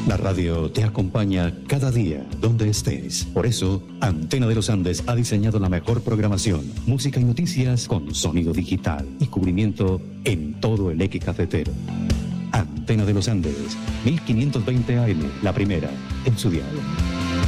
La radio te acompaña cada día donde estés. Por eso, Antena de los Andes ha diseñado la mejor programación, música y noticias con sonido digital y cubrimiento en todo el eje cafetero. Antena de los Andes, 1520 AM, la primera en su dial.